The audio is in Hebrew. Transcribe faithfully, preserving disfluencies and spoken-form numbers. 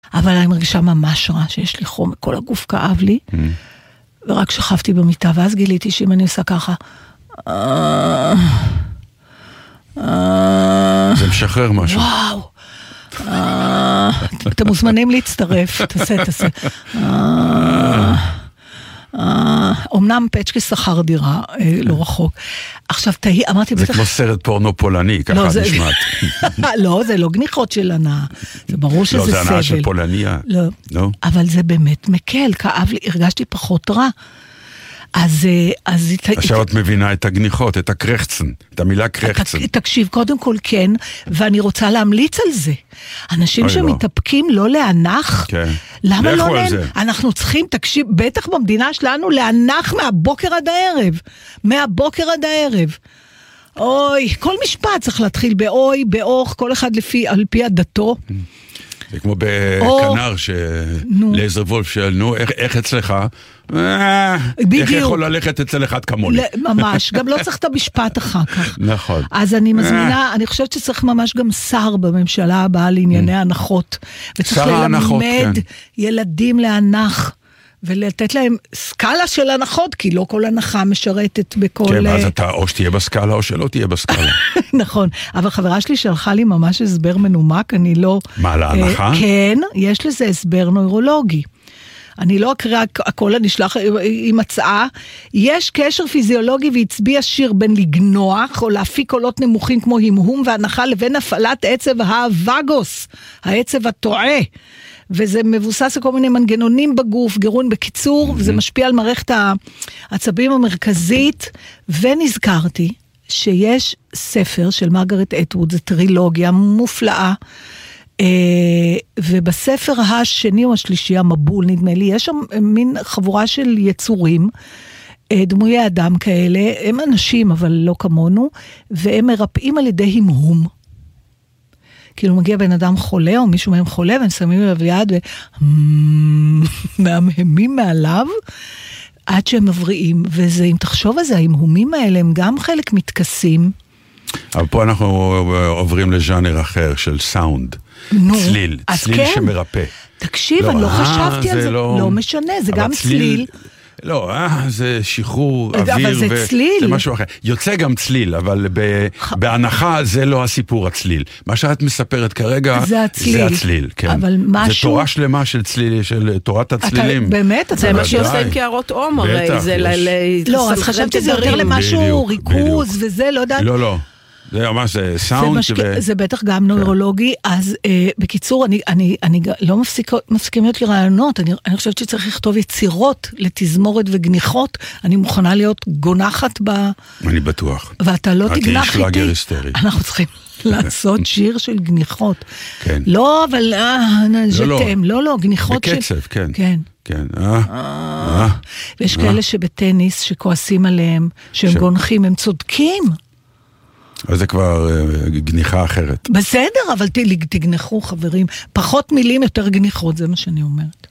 אבל אני מרגישה ממש רע, שיש לי חום, כל הגוף כאב לי, ורק שכבתי במיטה, ואז גיליתי שאם אני עושה ככה, זה משחרר משהו. וואו, אתם מוזמנים להצטרף, תעשה, תעשה. אומנם פצ'קי שכר דירה, לא רחוק. עכשיו תהי, אמרתי... זה כמו סרט פורנו פולני, ככה נשמעת. לא, זה לא גניחות של הנאה. זה ברור שזה סבל. לא, זה הנאה של פולניה. לא, אבל זה באמת מקל, כאב לי, הרגשתי פחות רע. אז... עכשיו את מבינה את הגניחות, את הקרחצן, את המילה קרחצן. תקשיב, קודם כל כן, ואני רוצה להמליץ על זה. אנשים שמתאפקים לא להנח, למה לא להנח? אנחנו צריכים, תקשיב, בטח במדינה שלנו, להנח מהבוקר עד הערב. מהבוקר עד הערב. אוי, כל משפט צריך להתחיל באוי, באוך, כל אחד לפי, על פי הדתו. זה כמו בקנר, שלעזר וולף שאל, נו, איך אצלך? איך יכול ללכת אצל אחד כמוני? ממש, גם לא צריך את המשפט אחר כך. נכון. אז אני מזמינה, אני חושבת שצריך ממש גם שר בממשלה הבאה לענייני הנחות. וצריך ללמד ילדים להנח. ולתת להם סקאלה של הנחות, כי לא כל הנחה משרתת בכל... כן, אז אתה או שתהיה בסקאלה או שלא תהיה בסקאלה. נכון, אבל חברה שלי שלחה לי ממש הסבר מנומק, אני לא... מה, להנחה? כן, יש לזה הסבר נוירולוגי. אני לא אקרא הכל, אני אשלח עם הצעה. יש קשר פיזיולוגי והצביע שיר בין לגנוח, או להפיק קולות נמוכים כמו המהום והנחה, לבין הפעלת עצב הווגוס, העצב הטועה. וזה מבוסס על כל מיני מנגנונים בגוף, גירון בקיצור, וזה משפיע על מערכת העצבים המרכזית, ונזכרתי שיש ספר של מרגרט אטווד, זו טרילוגיה מופלאה, ובספר השני או השלישי, המבול נדמה לי, יש שם מין חבורה של יצורים, דמויי אדם כאלה, הם אנשים אבל לא כמונו, והם מרפאים על ידי המהום. כאילו מגיע בן אדם חולה, או מישהו מהם חולה, והם שמים אליו יד, ומהמהמים מעליו, עד שהם מבריאים, וזה, אם תחשוב על זה, ההמהומים האלה, הם גם חלק מתכסים. אבל פה אנחנו עוברים לז'אנר אחר, של סאונד. צליל, צליל שמרפא. תקשיב, אני לא חשבתי על זה, לא משנה, זה גם צליל. לא, אה, זה שחרור אוויר. אבל זה ו... צליל. זה משהו אחר. יוצא גם צליל, אבל ב... בהנחה זה לא הסיפור הצליל. מה שאת מספרת כרגע, זה הצליל. זה הצליל, כן. אבל משהו... זה תורה שלמה של צליל, של תורת הצלילים. אתה, באמת? זה מה שעושה עם קערות עום, הרי. בטח, זה יש. ל... לא, אז חשבתי זה יותר למשהו ריכוז וזה, לא יודעת. לא, לא. זה ממש סאונד. זה, משק... ו... זה בטח גם נוירולוגי, אז אה, בקיצור, אני, אני, אני לא מפסיק, מפסיקים להיות לי רעיונות, אני, אני חושבת שצריך לכתוב יצירות לתזמורת וגניחות, אני מוכנה להיות גונחת ב... אני בטוח. ואתה לא תגנח איתי. שלאגר היסטרי. אנחנו צריכים לעשות שיר של גניחות. כן. לא, אבל אה, ז'תם, לא, לא, גניחות של... בקצב, כן. כן. כן, אה, אה. ויש כאלה שבטניס שכועסים עליהם, שהם גונחים, הם צודקים. אז זה כבר גניחה אחרת. בסדר, אבל תגנחו חברים. פחות מילים, יותר גניחות, זה מה שאני אומרת.